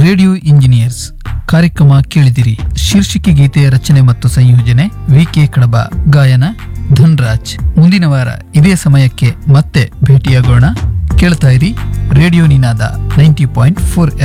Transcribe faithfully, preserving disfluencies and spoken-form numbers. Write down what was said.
Radio engineers ಕಾರ್ಯಕ್ರಮ ಕೇಳಿದಿರಿ. ಶೀರ್ಷಿಕೆ ಗೀತೆಯ ರಚನೆ ಮತ್ತು ಸಂಯೋಜನೆ ವಿ ಕೆ ಕಡಬ, ಗಾಯನ ಧನ್ರಾಜ್. ಮುಂದಿನ ವಾರ ಇದೇ ಸಮಯಕ್ಕೆ ಮತ್ತೆ ಭೇಟಿಯಾಗೋಣ. ಕೇಳ್ತಾ ಇರಿ ರೇಡಿಯೋ ನಿನಾದ ನೈಂಟಿ ಪಾಯಿಂಟ್ ಫೋರ್